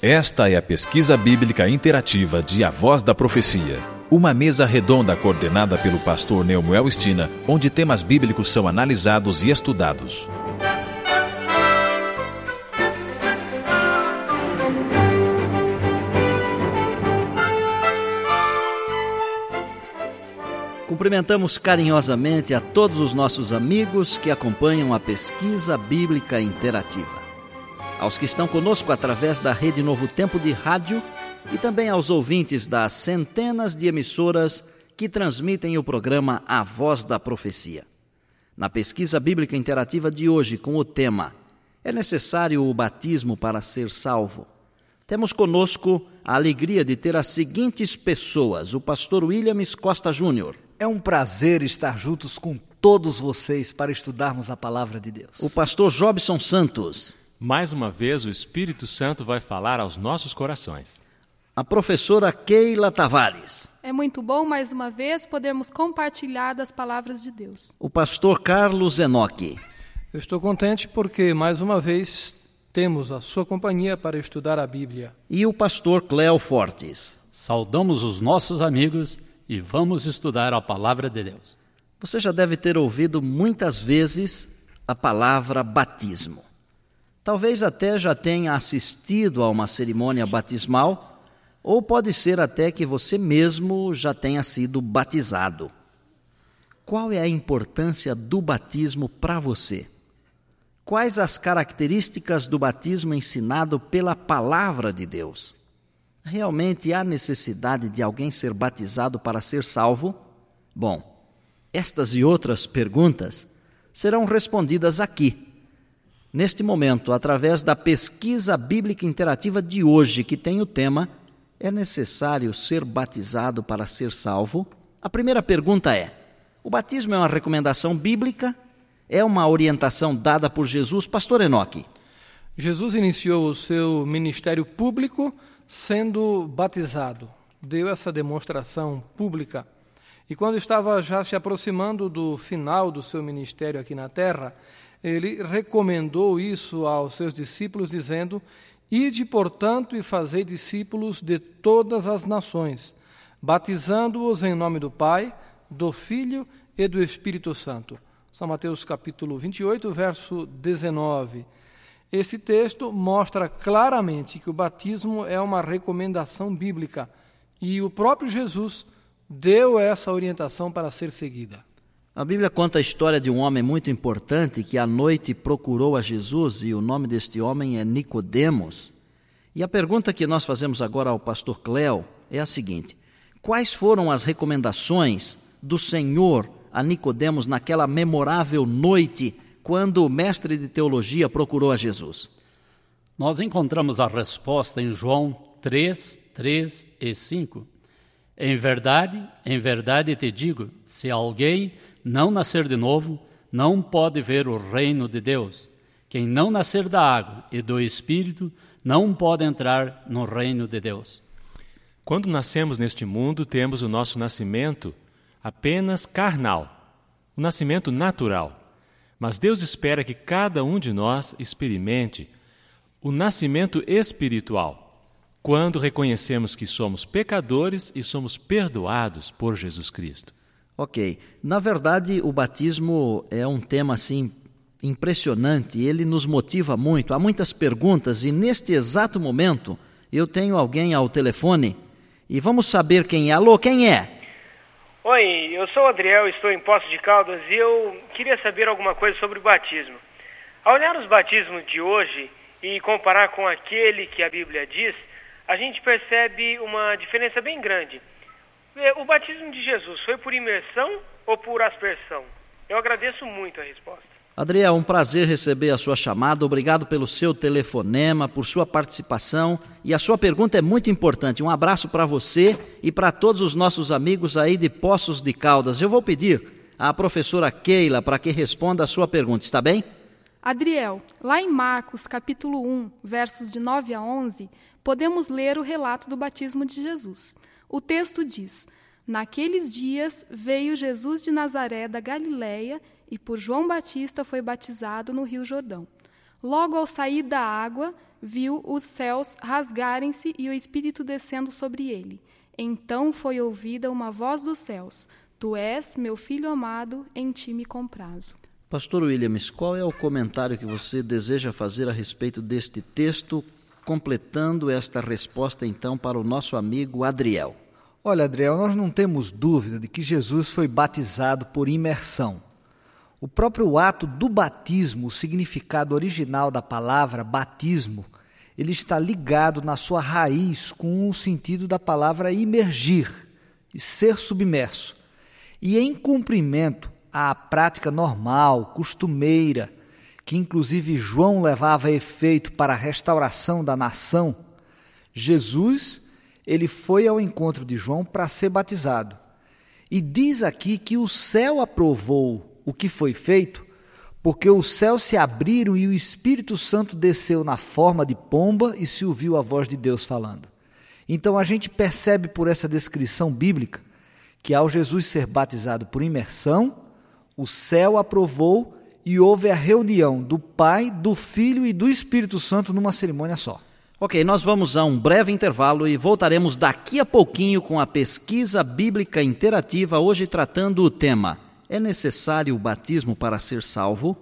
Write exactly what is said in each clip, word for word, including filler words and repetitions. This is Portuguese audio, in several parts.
Esta é a pesquisa bíblica interativa de A Voz da Profecia. Uma mesa redonda coordenada pelo pastor Neumuel Stina, onde temas bíblicos são analisados e estudados. Cumprimentamos carinhosamente a todos os nossos amigos que acompanham a pesquisa bíblica interativa. Aos que estão conosco através da Rede Novo Tempo de rádio e também aos ouvintes das centenas de emissoras que transmitem o programa A Voz da Profecia. Na pesquisa bíblica interativa de hoje, com o tema "É necessário o batismo para ser salvo?", temos conosco a alegria de ter as seguintes pessoas: o pastor Williams Costa Júnior. É um prazer estar juntos com todos vocês para estudarmos a Palavra de Deus. O pastor Jobson Santos. Mais uma vez, o Espírito Santo vai falar aos nossos corações. A professora Keila Tavares. É muito bom, mais uma vez, podermos compartilhar das palavras de Deus. O pastor Carlos Enoque. Eu estou contente porque, mais uma vez, temos a sua companhia para estudar a Bíblia. E o pastor Cléo Fortes. Saudamos os nossos amigos e vamos estudar a Palavra de Deus. Você já deve ter ouvido muitas vezes a palavra batismo. Talvez até já tenha assistido a uma cerimônia batismal, ou pode ser até que você mesmo já tenha sido batizado. Qual é a importância do batismo para você? Quais as características do batismo ensinado pela Palavra de Deus? Realmente há necessidade de alguém ser batizado para ser salvo? Bom, estas e outras perguntas serão respondidas aqui, neste momento, através da pesquisa bíblica interativa de hoje, que tem o tema "É necessário ser batizado para ser salvo?". A primeira pergunta é: o batismo é uma recomendação bíblica? É uma orientação dada por Jesus? Pastor Enoque. Jesus iniciou o seu ministério público sendo batizado. Deu essa demonstração pública. E quando estava já se aproximando do final do seu ministério aqui na terra, ele recomendou isso aos seus discípulos, dizendo: "Ide, portanto, e fazei discípulos de todas as nações, batizando-os em nome do Pai, do Filho e do Espírito Santo." São Mateus capítulo vinte e oito, verso dezenove. Esse texto mostra claramente que o batismo é uma recomendação bíblica e o próprio Jesus deu essa orientação para ser seguida. A Bíblia conta a história de um homem muito importante que à noite procurou a Jesus, e o nome deste homem é Nicodemos. E a pergunta que nós fazemos agora ao pastor Cléo é a seguinte: quais foram as recomendações do Senhor a Nicodemos naquela memorável noite quando o mestre de teologia procurou a Jesus? Nós encontramos a resposta em João três, três e cinco. Em verdade, em verdade te digo, se alguém não nascer de novo, não pode ver o reino de Deus. Quem não nascer da água e do Espírito, não pode entrar no reino de Deus. Quando nascemos neste mundo, temos o nosso nascimento apenas carnal, o nascimento natural. Mas Deus espera que cada um de nós experimente o nascimento espiritual, quando reconhecemos que somos pecadores e somos perdoados por Jesus Cristo. Ok. Na verdade, o batismo é um tema assim impressionante, ele nos motiva muito. Há muitas perguntas e neste exato momento eu tenho alguém ao telefone e vamos saber quem é. Alô, quem é? Oi, eu sou o Adriel, estou em Poços de Caldas e eu queria saber alguma coisa sobre o batismo. Ao olhar os batismos de hoje e comparar com aquele que a Bíblia diz, a gente percebe uma diferença bem grande. O batismo de Jesus foi por imersão ou por aspersão? Eu agradeço muito a resposta. Adriel, um prazer receber a sua chamada. Obrigado pelo seu telefonema, por sua participação. E a sua pergunta é muito importante. Um abraço para você e para todos os nossos amigos aí de Poços de Caldas. Eu vou pedir à professora Keila para que responda a sua pergunta. Está bem? Adriel, lá em Marcos capítulo um, versos de nove a onze, podemos ler o relato do batismo de Jesus. O texto diz: "Naqueles dias veio Jesus de Nazaré da Galileia e por João Batista foi batizado no Rio Jordão. Logo ao sair da água, viu os céus rasgarem-se e o Espírito descendo sobre ele. Então foi ouvida uma voz dos céus: Tu és meu filho amado, em ti me comprazo. Pastor Williams, qual é o comentário que você deseja fazer a respeito deste texto, completando esta resposta então para o nosso amigo Adriel? Olha, Adriel, nós não temos dúvida de que Jesus foi batizado por imersão. O próprio ato do batismo, o significado original da palavra batismo, ele está ligado na sua raiz com o sentido da palavra imergir e ser submerso. E em cumprimento à prática normal, costumeira, que inclusive João levava a efeito para a restauração da nação, Jesus, ele foi ao encontro de João para ser batizado. E diz aqui que o céu aprovou o que foi feito, porque os céus se abriram e o Espírito Santo desceu na forma de pomba e se ouviu a voz de Deus falando. Então a gente percebe por essa descrição bíblica que ao Jesus ser batizado por imersão, o céu aprovou e houve a reunião do Pai, do Filho e do Espírito Santo numa cerimônia só. Ok, nós vamos a um breve intervalo e voltaremos daqui a pouquinho com a pesquisa bíblica interativa, hoje tratando o tema: é necessário o batismo para ser salvo?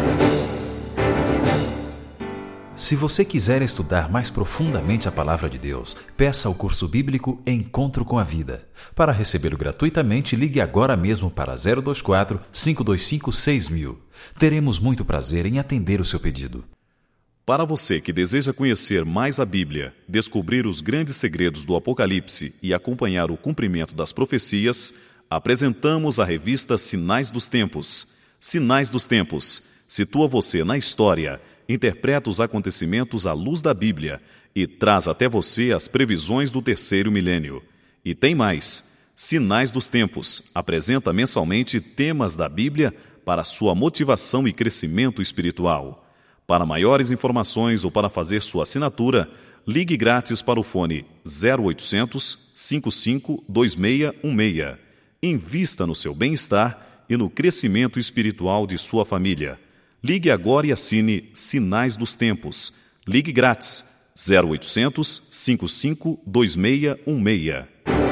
Se você quiser estudar mais profundamente a Palavra de Deus, peça o curso bíblico Encontro com a Vida. Para recebê-lo gratuitamente, ligue agora mesmo para zero dois quatro, cinco dois cinco, seis mil. Teremos muito prazer em atender o seu pedido. Para você que deseja conhecer mais a Bíblia, descobrir os grandes segredos do Apocalipse e acompanhar o cumprimento das profecias, apresentamos a revista Sinais dos Tempos. Sinais dos Tempos situa você na história, interpreta os acontecimentos à luz da Bíblia e traz até você as previsões do terceiro milênio. E tem mais. Sinais dos Tempos apresenta mensalmente temas da Bíblia para sua motivação e crescimento espiritual. Para maiores informações ou para fazer sua assinatura, ligue grátis para o fone zero oitocentos, cinquenta e cinco, vinte e seis dezesseis. Invista no seu bem-estar e no crescimento espiritual de sua família. Ligue agora e assine Sinais dos Tempos. Ligue grátis zero oitocentos, cinquenta e cinco, vinte e seis dezesseis.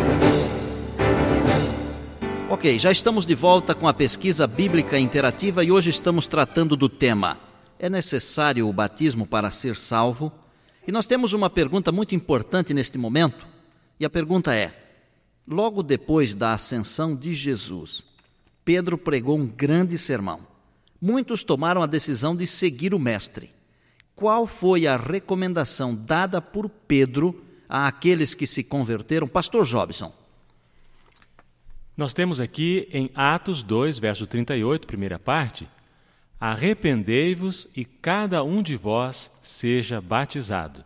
Ok, já estamos de volta com a pesquisa bíblica interativa e hoje estamos tratando do tema: é necessário o batismo para ser salvo? E nós temos uma pergunta muito importante neste momento, e a pergunta é: logo depois da ascensão de Jesus, Pedro pregou um grande sermão. Muitos tomaram a decisão de seguir o Mestre. Qual foi a recomendação dada por Pedro àqueles que se converteram? Pastor Jobson. Nós temos aqui em Atos dois, verso trinta e oito, primeira parte: arrependei-vos e cada um de vós seja batizado.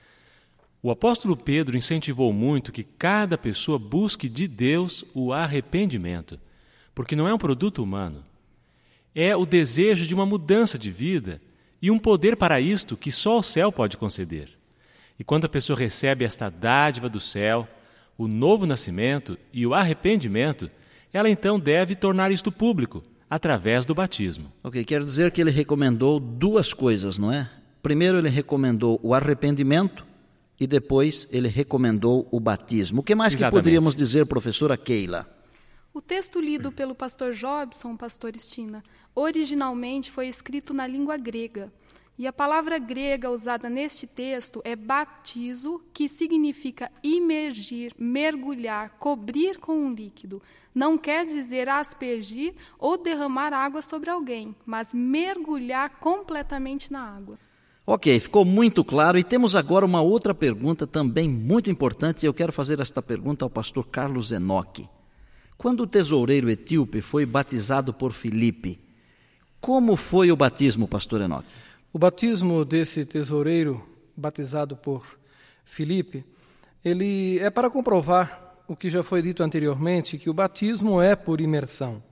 O apóstolo Pedro incentivou muito que cada pessoa busque de Deus o arrependimento, porque não é um produto humano. É o desejo de uma mudança de vida e um poder para isto que só o céu pode conceder. E quando a pessoa recebe esta dádiva do céu, o novo nascimento e o arrependimento, ela então deve tornar isto público, através do batismo. Ok, quer dizer que ele recomendou duas coisas, não é? Primeiro ele recomendou o arrependimento e depois ele recomendou o batismo. O que mais Exatamente. que poderíamos dizer, professora Keila? O texto lido pelo pastor Jobson, pastor Estina, originalmente foi escrito na língua grega. E a palavra grega usada neste texto é baptizo, que significa imergir, mergulhar, cobrir com um líquido. Não quer dizer aspergir ou derramar água sobre alguém, mas mergulhar completamente na água. Ok, ficou muito claro e temos agora uma outra pergunta também muito importante. Eu quero fazer esta pergunta ao pastor Carlos Enoque. Quando o tesoureiro etíope foi batizado por Filipe, como foi o batismo, pastor Enoque? O batismo desse tesoureiro batizado por Filipe, ele é para comprovar o que já foi dito anteriormente, que o batismo é por imersão.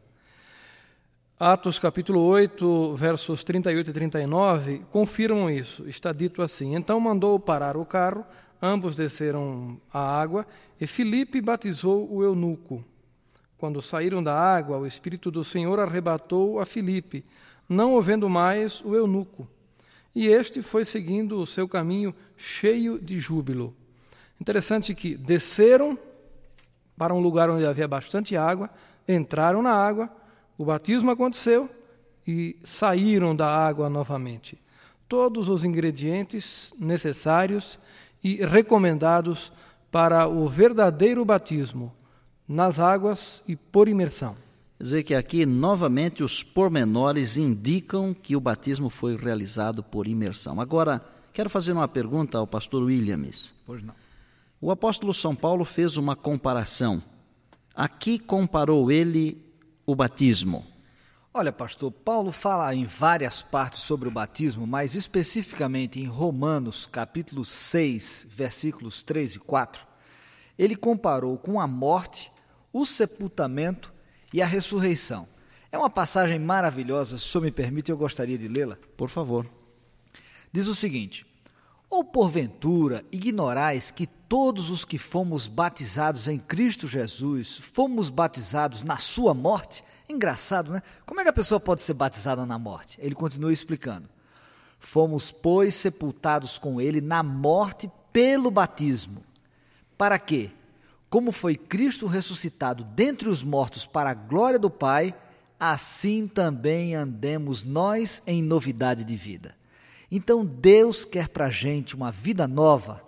Atos capítulo oito, versos trinta e oito e trinta e nove, confirmam isso. Está dito assim: então mandou parar o carro, ambos desceram à água, e Filipe batizou o eunuco. Quando saíram da água, o Espírito do Senhor arrebatou a Filipe, não o vendo mais o eunuco. e este foi seguindo o seu caminho cheio de júbilo. Interessante que desceram para um lugar onde havia bastante água, entraram na água, o batismo aconteceu e saíram da água novamente. Todos os ingredientes necessários e recomendados para o verdadeiro batismo, nas águas e por imersão. Quer dizer que aqui, novamente, os pormenores indicam que o batismo foi realizado por imersão. Agora, quero fazer uma pergunta ao pastor Williams. Pois não. O apóstolo São Paulo fez uma comparação. Aqui comparou ele o batismo. Olha, pastor, Paulo fala em várias partes sobre o batismo, mas especificamente em Romanos, capítulo seis, versículos três e quatro, ele comparou com a morte, o sepultamento e a ressurreição. É uma passagem maravilhosa, se o senhor me permite, eu gostaria de lê-la. Por favor. Diz o seguinte: ou porventura ignorais que todos os que fomos batizados em Cristo Jesus, fomos batizados na sua morte? Engraçado, né? Como é que a pessoa pode ser batizada na morte? Ele continua explicando. Fomos, pois, sepultados com ele na morte pelo batismo. Para quê? Como foi Cristo ressuscitado dentre os mortos para a glória do Pai, assim também andemos nós em novidade de vida. Então Deus quer para a gente uma vida nova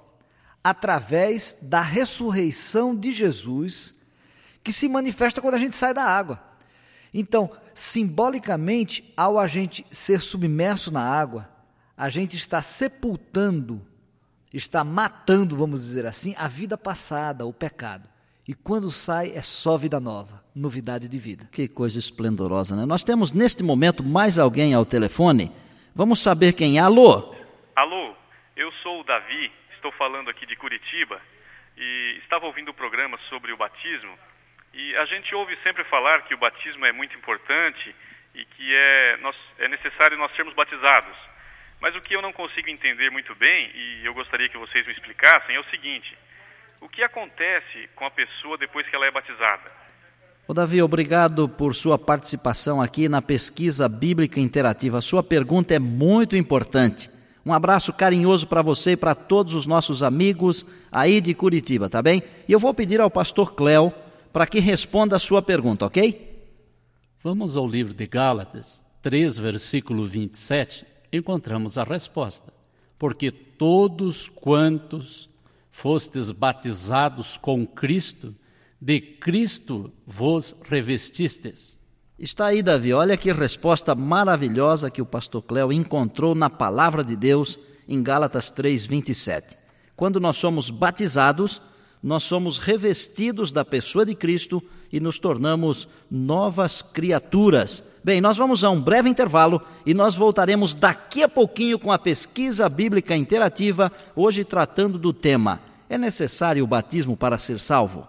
através da ressurreição de Jesus, que se manifesta quando a gente sai da água. Então, simbolicamente, ao a gente ser submerso na água, a gente está sepultando, está matando, vamos dizer assim, a vida passada, o pecado. E quando sai, é só vida nova, novidade de vida. Que coisa esplendorosa, né? Nós temos neste momento mais alguém ao telefone. Vamos saber quem é. Alô? Alô, eu sou o Davi, estou falando aqui de Curitiba e estava ouvindo o programa sobre o batismo. E a gente ouve sempre falar que o batismo é muito importante e que é, nós, é necessário nós sermos batizados. Mas o que eu não consigo entender muito bem, e eu gostaria que vocês me explicassem, é o seguinte: o que acontece com a pessoa depois que ela é batizada? Ô Davi, obrigado por sua participação aqui na Pesquisa Bíblica Interativa. A sua pergunta é muito importante. Um abraço carinhoso para você e para todos os nossos amigos aí de Curitiba, tá bem? E eu vou pedir ao pastor Cléo para que responda a sua pergunta, ok? Vamos ao livro de Gálatas três, versículo vinte e sete, encontramos a resposta. Porque todos quantos fostes batizados com Cristo, de Cristo vos revestistes. Está aí, Davi, olha que resposta maravilhosa que o pastor Cléo encontrou na palavra de Deus em Gálatas três, vinte e sete. Quando nós somos batizados, nós somos revestidos da pessoa de Cristo e nos tornamos novas criaturas. Bem, nós vamos a um breve intervalo e nós voltaremos daqui a pouquinho com a Pesquisa Bíblica Interativa, hoje tratando do tema: é necessário o batismo para ser salvo?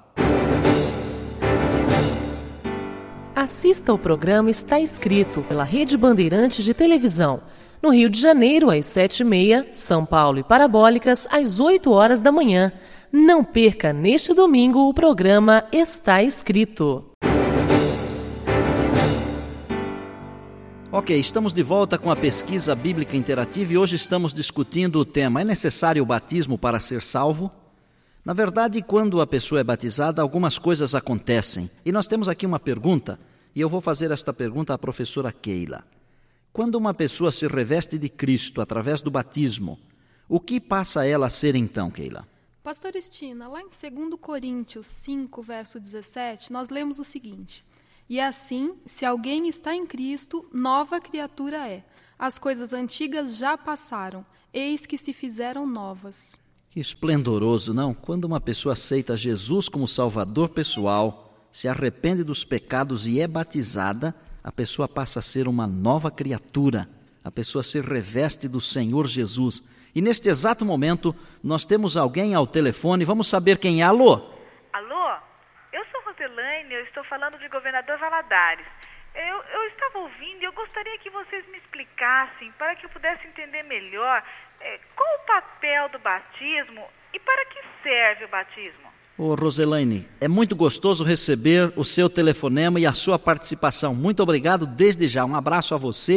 Assista ao programa Está Escrito pela Rede Bandeirantes de Televisão. No Rio de Janeiro, às sete e meia, São Paulo e Parabólicas, às oito horas da manhã. Não perca neste domingo o programa Está Escrito. Ok, estamos de volta com a Pesquisa Bíblica Interativa e hoje estamos discutindo o tema: é necessário o batismo para ser salvo? Na verdade, quando a pessoa é batizada, algumas coisas acontecem. E nós temos aqui uma pergunta, e eu vou fazer esta pergunta à professora Keila. Quando uma pessoa se reveste de Cristo através do batismo, o que passa ela a ser então, Keila? Pastor Estina, lá em dois Coríntios cinco, verso dezessete, nós lemos o seguinte: e assim, se alguém está em Cristo, nova criatura é. As coisas antigas já passaram, eis que se fizeram novas. Que esplendoroso, não? Quando uma pessoa aceita Jesus como Salvador pessoal, se arrepende dos pecados e é batizada, a pessoa passa a ser uma nova criatura. A pessoa se reveste do Senhor Jesus. E neste exato momento, nós temos alguém ao telefone. Vamos saber quem é. Alô? Alô? Eu sou Roselaine, eu estou falando de Governador Valadares. Eu, eu estava ouvindo e eu gostaria que vocês me explicassem, para que eu pudesse entender melhor, é, qual o papel do batismo e para que serve o batismo. Ô Roselaine, é muito gostoso receber o seu telefonema e a sua participação. Muito obrigado desde já. Um abraço a você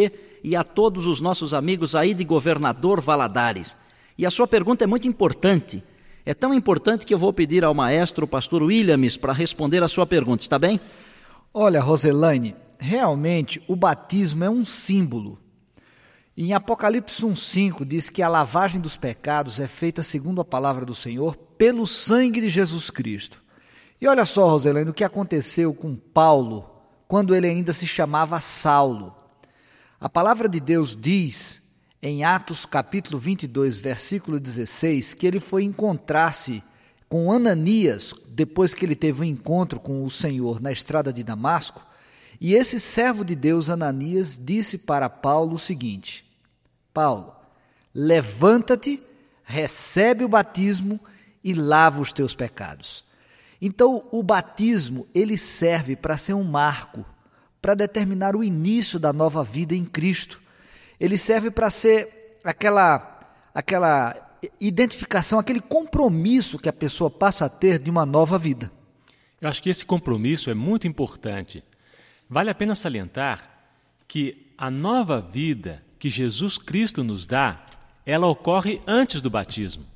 e a todos os nossos amigos aí de Governador Valadares. E a sua pergunta é muito importante. É tão importante que eu vou pedir ao maestro, o pastor Williams, para responder a sua pergunta. Está bem? Olha, Roselaine, realmente o batismo é um símbolo. Em Apocalipse um, cinco diz que a lavagem dos pecados é feita segundo a palavra do Senhor pelo sangue de Jesus Cristo. E olha só, Roselaine, o que aconteceu com Paulo quando ele ainda se chamava Saulo. A palavra de Deus diz em Atos capítulo vinte e dois, versículo dezesseis, que ele foi encontrar-se com Ananias depois que ele teve um encontro com o Senhor na estrada de Damasco. E esse servo de Deus, Ananias, disse para Paulo o seguinte: Paulo, levanta-te, recebe o batismo e lava os teus pecados. Então, o batismo, ele serve para ser um marco, para determinar o início da nova vida em Cristo. Ele serve para ser aquela, aquela identificação, aquele compromisso que a pessoa passa a ter de uma nova vida. Eu acho que esse compromisso é muito importante. Vale a pena salientar que a nova vida que Jesus Cristo nos dá, ela ocorre antes do batismo.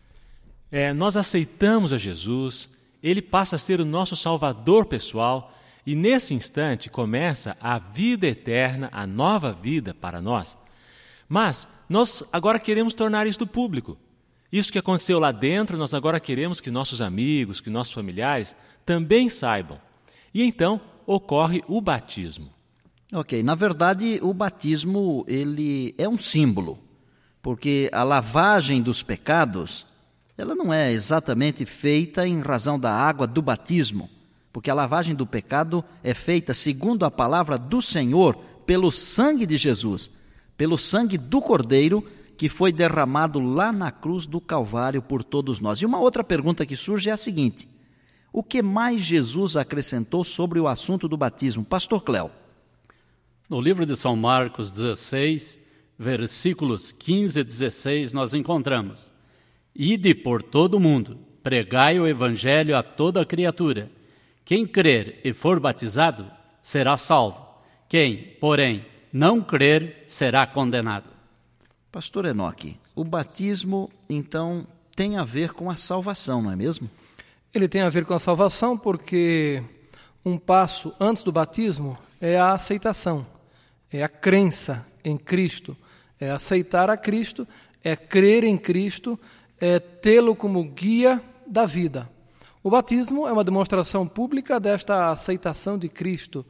É, nós aceitamos a Jesus, Ele passa a ser o nosso Salvador pessoal e nesse instante começa a vida eterna, a nova vida para nós. Mas nós agora queremos tornar isso público. Isso que aconteceu lá dentro, nós agora queremos que nossos amigos, que nossos familiares também saibam. E então ocorre o batismo. Ok, na verdade o batismo ele é um símbolo, porque a lavagem dos pecados, ela não é exatamente feita em razão da água do batismo, porque a lavagem do pecado é feita segundo a palavra do Senhor, pelo sangue de Jesus, pelo sangue do Cordeiro, que foi derramado lá na cruz do Calvário por todos nós. E uma outra pergunta que surge é a seguinte: o que mais Jesus acrescentou sobre o assunto do batismo? Pastor Cléo. No livro de São Marcos dezesseis, versículos quinze e dezesseis, nós encontramos: Ide por todo o mundo, pregai o evangelho a toda criatura. Quem crer e for batizado será salvo. Quem, porém, não crer será condenado. Pastor Enoque, o batismo, então, tem a ver com a salvação, não é mesmo? Ele tem a ver com a salvação porque um passo antes do batismo é a aceitação, é a crença em Cristo, é aceitar a Cristo, é crer em Cristo, é tê-lo como guia da vida. O batismo é uma demonstração pública desta aceitação de Cristo,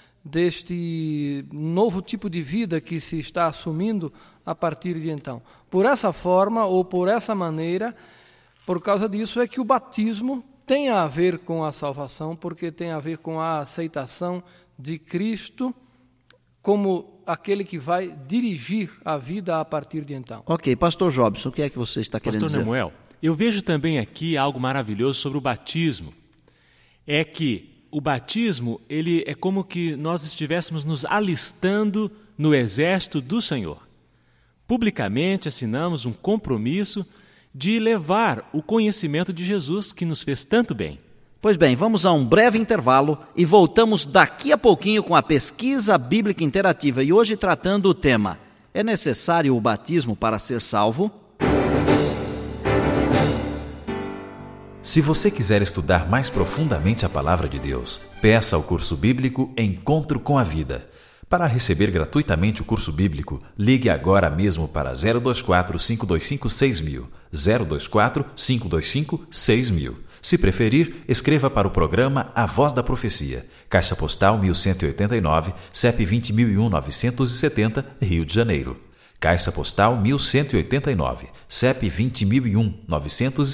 deste novo tipo de vida que se está assumindo a partir de então. Por essa forma ou por essa maneira, por causa disso é que o batismo tem a ver com a salvação, porque tem a ver com a aceitação de Cristo como aquele que vai dirigir a vida a partir de então. Ok, pastor Jobson, o que é que você está querendo pastor dizer? Pastor Nemuel, eu vejo também aqui algo maravilhoso sobre o batismo. É que o batismo, ele é como que nós estivéssemos nos alistando no exército do Senhor. Publicamente assinamos um compromisso de levar o conhecimento de Jesus que nos fez tanto bem. Pois bem, vamos a um breve intervalo e voltamos daqui a pouquinho com a pesquisa bíblica interativa e hoje tratando o tema: é necessário o batismo para ser salvo? Se você quiser estudar mais profundamente a Palavra de Deus, peça o curso bíblico Encontro com a Vida. Para receber gratuitamente o curso bíblico, ligue agora mesmo para zero dois quatro, cinco dois cinco, seis mil, zero dois quatro, cinco dois cinco, seis mil. Se preferir, escreva para o programa A Voz da Profecia, Caixa Postal mil cento e oitenta e nove, C E P vinte mil e um, novecentos e setenta, Rio de Janeiro. Caixa Postal mil cento e oitenta e nove, C E P vinte mil e um, novecentos e